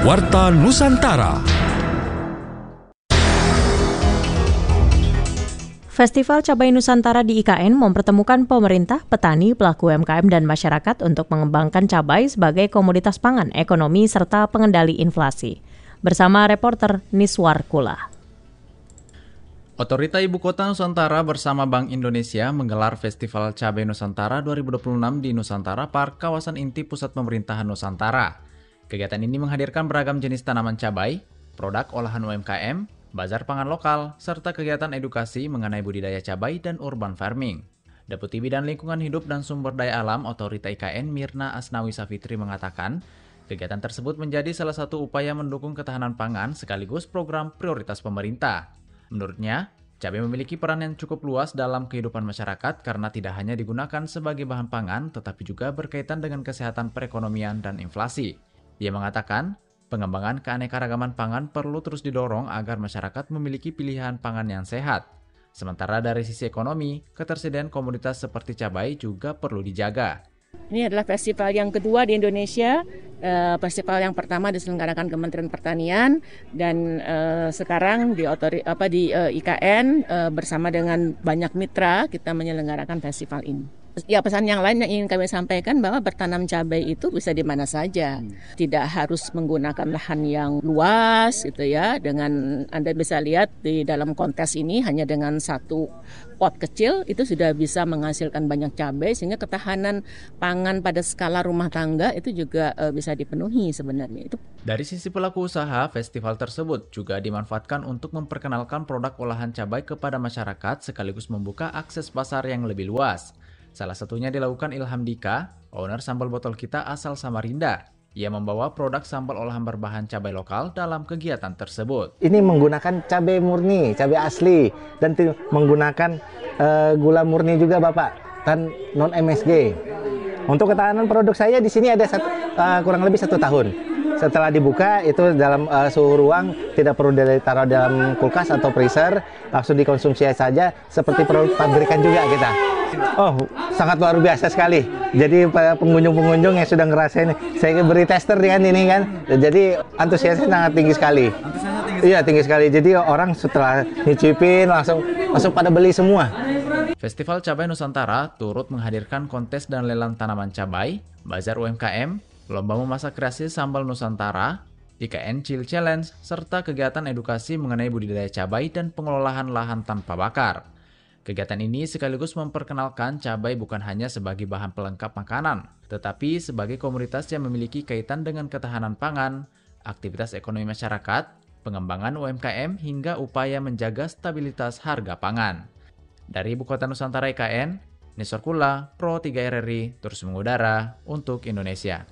Warta Nusantara. Festival Cabai Nusantara di IKN mempertemukan pemerintah, petani, pelaku UMKM, dan masyarakat untuk mengembangkan cabai sebagai komoditas pangan, ekonomi, serta pengendali inflasi. Bersama reporter Niswar Kula. Otorita Ibu Kota Nusantara bersama Bank Indonesia menggelar Festival Cabai Nusantara 2026 di Nusantara Park, kawasan inti pusat pemerintahan Nusantara. Kegiatan ini menghadirkan beragam jenis tanaman cabai, produk olahan UMKM, bazar pangan lokal, serta kegiatan edukasi mengenai budidaya cabai dan urban farming. Deputi Bidang Lingkungan Hidup dan Sumber Daya Alam Otorita IKN Mirna Asnawi Safitri mengatakan, kegiatan tersebut menjadi salah satu upaya mendukung ketahanan pangan sekaligus program prioritas pemerintah. Menurutnya, cabai memiliki peran yang cukup luas dalam kehidupan masyarakat karena tidak hanya digunakan sebagai bahan pangan, tetapi juga berkaitan dengan kesehatan perekonomian dan inflasi. Ia mengatakan, pengembangan keanekaragaman pangan perlu terus didorong agar masyarakat memiliki pilihan pangan yang sehat. Sementara dari sisi ekonomi, ketersediaan komoditas seperti cabai juga perlu dijaga. Ini adalah festival yang kedua di Indonesia. Festival yang pertama diselenggarakan Kementerian Pertanian dan sekarang di IKN bersama dengan banyak mitra kita menyelenggarakan festival ini. Ya, pesan yang lain yang ingin kami sampaikan bahwa bertanam cabai itu bisa di mana saja. Tidak harus menggunakan lahan yang luas gitu ya. Dengan Anda bisa lihat di dalam kontes ini hanya dengan satu pot kecil itu sudah bisa menghasilkan banyak cabai sehingga ketahanan pangan pada skala rumah tangga itu juga bisa dipenuhi sebenarnya. Itu. Dari sisi pelaku usaha, festival tersebut juga dimanfaatkan untuk memperkenalkan produk olahan cabai kepada masyarakat sekaligus membuka akses pasar yang lebih luas. Salah satunya dilakukan Ilham Dika, owner sambal botol kita asal Samarinda. Ia membawa produk sambal olahan berbahan cabai lokal dalam kegiatan tersebut. Ini menggunakan cabai murni, cabai asli, dan menggunakan gula murni juga Bapak, dan non MSG. Untuk ketahanan produk saya di sini ada kurang lebih 1 tahun. Setelah dibuka itu dalam suhu ruang, tidak perlu ditaruh dalam kulkas atau freezer, langsung dikonsumsi saja seperti produk pabrikan juga kita. Oh, sangat luar biasa sekali. Jadi pengunjung-pengunjung yang sudah ngerasain, saya beri tester dengan ini kan. Jadi antusiasnya sangat tinggi sekali. Iya, tinggi sekali. Jadi orang setelah nyicipin langsung pada beli semua. Festival Cabai Nusantara turut menghadirkan kontes dan lelang tanaman cabai, bazar UMKM, lomba memasak kreasi sambal Nusantara, IKN Chill Challenge, serta kegiatan edukasi mengenai budidaya cabai dan pengelolaan lahan tanpa bakar. Kegiatan ini sekaligus memperkenalkan cabai bukan hanya sebagai bahan pelengkap makanan, tetapi sebagai komoditas yang memiliki kaitan dengan ketahanan pangan, aktivitas ekonomi masyarakat, pengembangan UMKM, hingga upaya menjaga stabilitas harga pangan. Dari Ibu Kota Nusantara IKN, Niswar Kula, Pro 3 RRI, terus mengudara untuk Indonesia.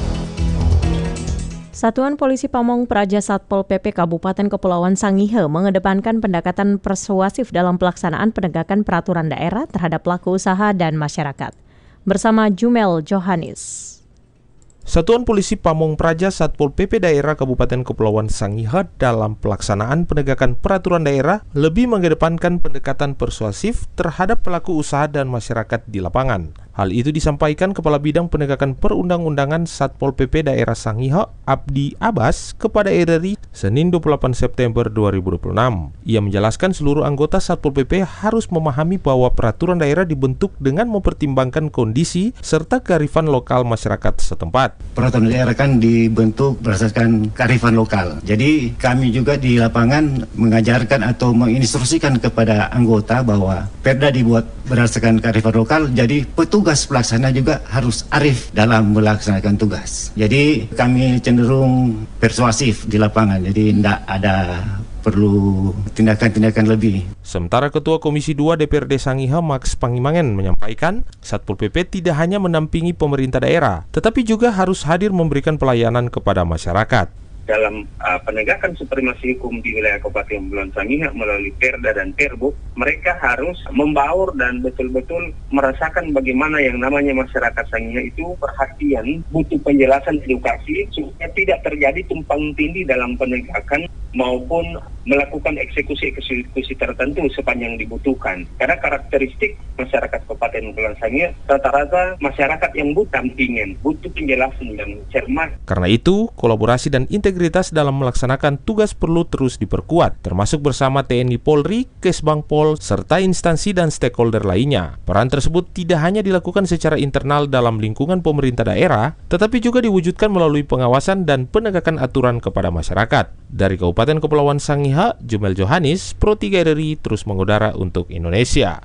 Satuan Polisi Pamong Praja Satpol PP Kabupaten Kepulauan Sangihe mengedepankan pendekatan persuasif dalam pelaksanaan penegakan peraturan daerah terhadap pelaku usaha dan masyarakat. Bersama Jumel Johannes. Satuan Polisi Pamong Praja Satpol PP Daerah Kabupaten Kepulauan Sangihe dalam pelaksanaan penegakan peraturan daerah lebih mengedepankan pendekatan persuasif terhadap pelaku usaha dan masyarakat di lapangan. Hal itu disampaikan Kepala Bidang Penegakan Perundang-undangan Satpol PP Daerah Sangihe, Abdi Abbas, kepada RRI Senin 28 September 2026. Ia menjelaskan seluruh anggota Satpol PP harus memahami bahwa peraturan daerah dibentuk dengan mempertimbangkan kondisi serta kearifan lokal masyarakat setempat. Peraturan daerah kan dibentuk berdasarkan kearifan lokal. Jadi kami juga di lapangan mengajarkan atau menginstruksikan kepada anggota bahwa Perda dibuat berdasarkan kearifan lokal, jadi petugas pelaksana juga harus arif dalam melaksanakan tugas. Jadi kami cenderung persuasif di lapangan, jadi tidak ada perlu tindakan-tindakan lebih. Sementara Ketua Komisi 2 DPRD Sangihe Max Pangimangen menyampaikan, Satpol PP tidak hanya mendampingi pemerintah daerah, tetapi juga harus hadir memberikan pelayanan kepada masyarakat. Dalam penegakan supremasi hukum di wilayah Kabupaten Kepulauan Sangihe melalui Perda dan Perbuk, mereka harus membaur dan betul-betul merasakan bagaimana yang namanya masyarakat Sangihe itu perhatian, butuh penjelasan edukasi supaya tidak terjadi tumpang tindih dalam penegakan maupun melakukan eksekusi tertentu sepanjang dibutuhkan. Karena karakteristik masyarakat Kabupaten Kepulauan Sangihe rata-rata masyarakat yang butuh penjelasan yang cermat. Karena itu, kolaborasi dan integritas dalam melaksanakan tugas perlu terus diperkuat, termasuk bersama TNI Polri, Kesbangpol, serta instansi dan stakeholder lainnya. Peran tersebut tidak hanya dilakukan secara internal dalam lingkungan pemerintah daerah, tetapi juga diwujudkan melalui pengawasan dan penegakan aturan kepada masyarakat. Dari Kabupaten Kepulauan Sangihe, Jumel Johanis, Pro 3 RRI terus mengudara untuk Indonesia.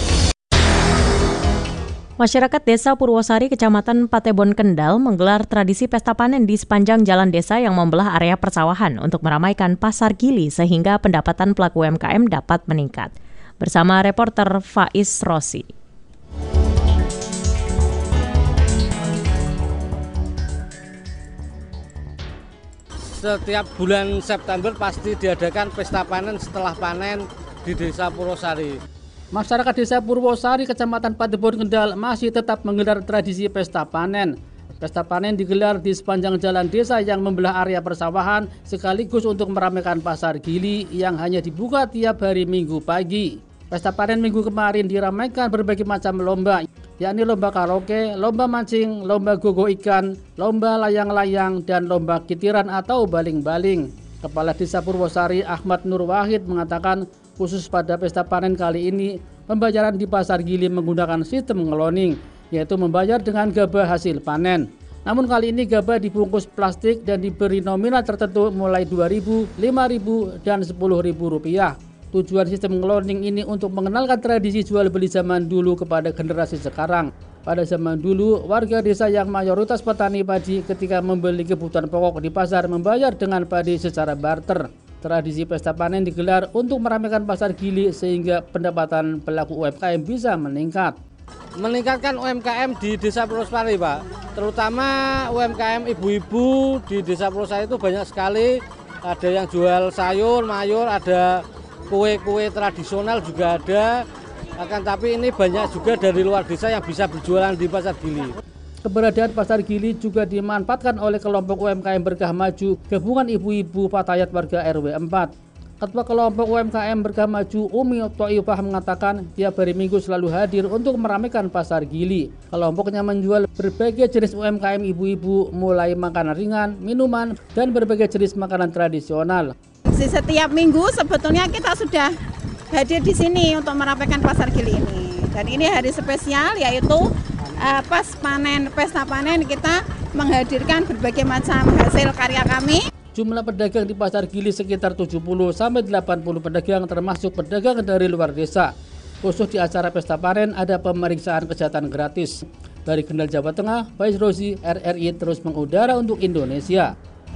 Masyarakat Desa Purwosari, Kecamatan Patebon, Kendal menggelar tradisi pesta panen di sepanjang jalan desa yang membelah area persawahan untuk meramaikan pasar gili sehingga pendapatan pelaku UMKM dapat meningkat. Bersama reporter Faiz Rossi. Setiap bulan September pasti diadakan pesta panen setelah panen di Desa Purwosari. Masyarakat Desa Purwosari, Kecamatan Patebon, Kendal masih tetap menggelar tradisi pesta panen. Pesta panen digelar di sepanjang jalan desa yang membelah area persawahan sekaligus untuk meramaikan pasar gili yang hanya dibuka tiap hari Minggu pagi. Pesta panen minggu kemarin diramaikan berbagai macam lomba, yakni lomba karaoke, lomba mancing, lomba gogo ikan, lomba layang-layang, dan lomba kitiran atau baling-baling. Kepala Desa Purwosari Ahmad Nur Wahid mengatakan khusus pada pesta panen kali ini, pembayaran di pasar gili menggunakan sistem ngeloning, yaitu membayar dengan gabah hasil panen. Namun kali ini gabah dibungkus plastik dan diberi nominal tertentu mulai Rp2.000, Rp5.000, dan Rp10.000. Tujuan sistem ngeloning ini untuk mengenalkan tradisi jual beli zaman dulu kepada generasi sekarang. Pada zaman dulu, warga desa yang mayoritas petani padi ketika membeli kebutuhan pokok di pasar membayar dengan padi secara barter. Tradisi pesta panen digelar untuk meramaikan pasar gili sehingga pendapatan pelaku UMKM bisa meningkat. Meningkatkan UMKM di Desa Purwosari, Pak. Terutama UMKM ibu-ibu di Desa Purwosari itu banyak sekali. Ada yang jual sayur, mayur, ada kue-kue tradisional juga ada, akan tapi ini banyak juga dari luar desa yang bisa berjualan di pasar gili. Keberadaan pasar gili juga dimanfaatkan oleh kelompok UMKM Berkah Maju, gabungan ibu-ibu Fatayat warga RW 4. Ketua kelompok UMKM Berkah Maju, Umi Thoifah mengatakan tiap hari Minggu selalu hadir untuk meramaikan pasar gili. Kelompoknya menjual berbagai jenis UMKM ibu-ibu, mulai makanan ringan, minuman, dan berbagai jenis makanan tradisional. Setiap minggu sebetulnya kita sudah hadir di sini untuk meramaikan pasar gili ini. Dan ini hari spesial, yaitu pas panen, pesta panen kita menghadirkan berbagai macam hasil karya kami. Jumlah pedagang di pasar gili sekitar 70-80 pedagang termasuk pedagang dari luar desa. Khusus di acara pesta panen ada pemeriksaan kesehatan gratis. Dari Kendal, Jawa Tengah, Faiz Rossi, RRI terus mengudara untuk Indonesia.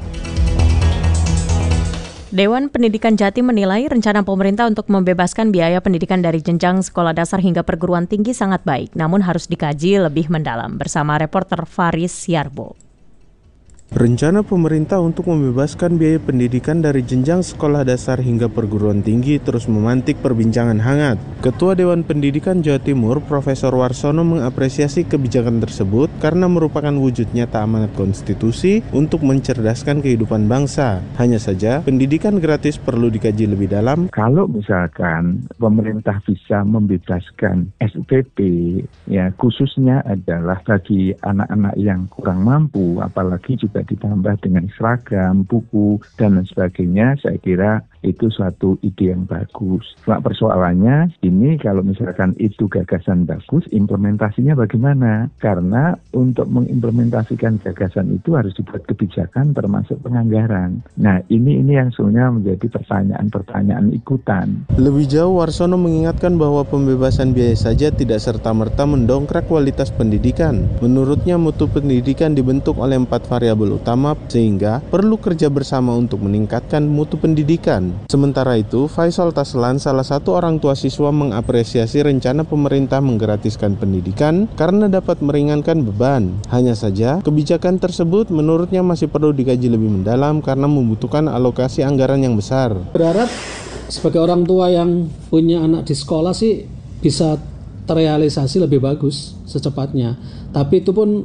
Dewan Pendidikan Jatim menilai rencana pemerintah untuk membebaskan biaya pendidikan dari jenjang sekolah dasar hingga perguruan tinggi sangat baik, namun harus dikaji lebih mendalam. Bersama reporter Faris Yarbo. Rencana pemerintah untuk membebaskan biaya pendidikan dari jenjang sekolah dasar hingga perguruan tinggi terus memantik perbincangan hangat. Ketua Dewan Pendidikan Jawa Timur, Profesor Warsono mengapresiasi kebijakan tersebut karena merupakan wujud nyata amanat konstitusi untuk mencerdaskan kehidupan bangsa. Hanya saja, pendidikan gratis perlu dikaji lebih dalam. Kalau misalkan pemerintah bisa membebaskan SPP, ya khususnya adalah bagi anak-anak yang kurang mampu, apalagi juga ditambah dengan seragam, buku, dan lain sebagainya, saya kira itu suatu ide yang bagus. Cuma persoalannya, ini kalau misalkan itu gagasan bagus, implementasinya bagaimana? Karena untuk mengimplementasikan gagasan itu harus dibuat kebijakan termasuk penganggaran. Nah, ini yang sebenarnya menjadi pertanyaan-pertanyaan ikutan. Lebih jauh, Warsono mengingatkan bahwa pembebasan biaya saja tidak serta-merta mendongkrak kualitas pendidikan. Menurutnya, mutu pendidikan dibentuk oleh 4 variabel utama, sehingga perlu kerja bersama untuk meningkatkan mutu pendidikan. Sementara itu, Faisal Taslan, salah satu orang tua siswa, mengapresiasi rencana pemerintah menggratiskan pendidikan karena dapat meringankan beban. Hanya saja, kebijakan tersebut menurutnya masih perlu dikaji lebih mendalam karena membutuhkan alokasi anggaran yang besar. Berharap sebagai orang tua yang punya anak di sekolah sih bisa terrealisasi lebih bagus secepatnya. Tapi itu pun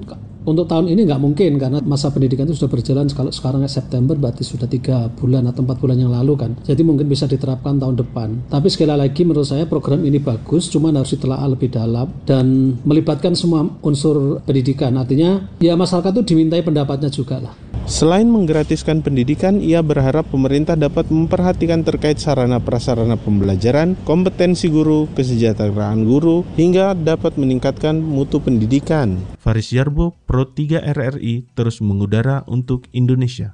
Untuk tahun ini nggak mungkin karena masa pendidikan itu sudah berjalan. Kalau sekarang September berarti sudah 3 bulan atau 4 bulan yang lalu kan. Jadi mungkin bisa diterapkan tahun depan. Tapi sekali lagi menurut saya program ini bagus, cuma harus ditelaah lebih dalam dan melibatkan semua unsur pendidikan. Artinya ya masyarakat itu dimintai pendapatnya juga lah. Selain menggratiskan pendidikan, ia berharap pemerintah dapat memperhatikan terkait sarana prasarana pembelajaran, kompetensi guru, kesejahteraan guru, hingga dapat meningkatkan mutu pendidikan. Faris Yarbo, Pro 3 RRI, terus mengudara untuk Indonesia.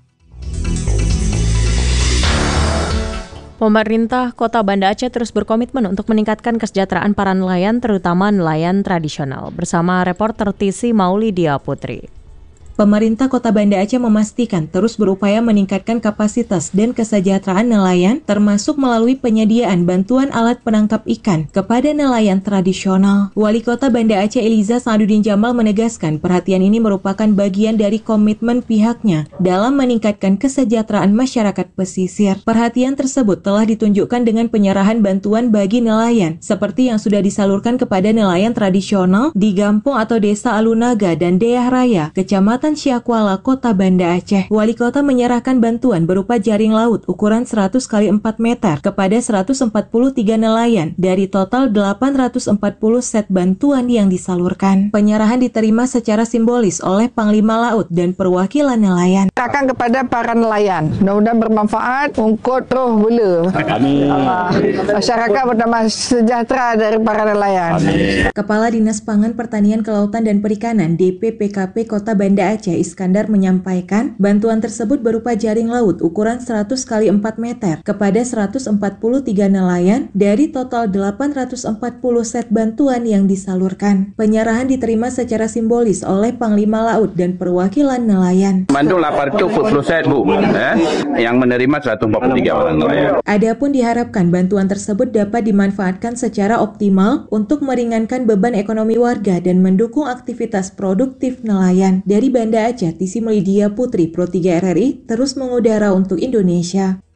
Pemerintah Kota Banda Aceh terus berkomitmen untuk meningkatkan kesejahteraan para nelayan, terutama nelayan tradisional. Bersama reporter TC Maulidia Putri. Pemerintah Kota Banda Aceh memastikan terus berupaya meningkatkan kapasitas dan kesejahteraan nelayan, termasuk melalui penyediaan bantuan alat penangkap ikan kepada nelayan tradisional. Wali Kota Banda Aceh Eliza Sa'aduddin Jamal menegaskan perhatian ini merupakan bagian dari komitmen pihaknya dalam meningkatkan kesejahteraan masyarakat pesisir. Perhatian tersebut telah ditunjukkan dengan penyerahan bantuan bagi nelayan, seperti yang sudah disalurkan kepada nelayan tradisional di Gampong atau Desa Alunaga dan Deyah Raya, Kecamatan Syakwala, Kota Banda Aceh. Wali Kota menyerahkan bantuan berupa jaring laut ukuran 100 x 4 meter kepada 143 nelayan dari total 840 set bantuan yang disalurkan. Penyerahan diterima secara simbolis oleh Panglima Laut dan perwakilan nelayan. Akan kepada para nelayan, mudah-mudahan bermanfaat untuk terus bela. Masyarakat bernama sejahtera dari para nelayan. Kepala Dinas Pangan, Pertanian, Kelautan dan Perikanan DPPKP Kota Banda Aceh Iskandar menyampaikan bantuan tersebut berupa jaring laut ukuran 100 x 4 meter kepada 143 nelayan dari total 840 set bantuan yang disalurkan. Penyerahan diterima secara simbolis oleh Panglima Laut dan perwakilan nelayan. Bandung 840 set Bu, yang menerima 143 orang nelayan. Adapun diharapkan bantuan tersebut dapat dimanfaatkan secara optimal untuk meringankan beban ekonomi warga dan mendukung aktivitas produktif nelayan. Dari Banda Aceh, TC Maulidia Putri, Pro 3 RRI, terus mengudara untuk Indonesia.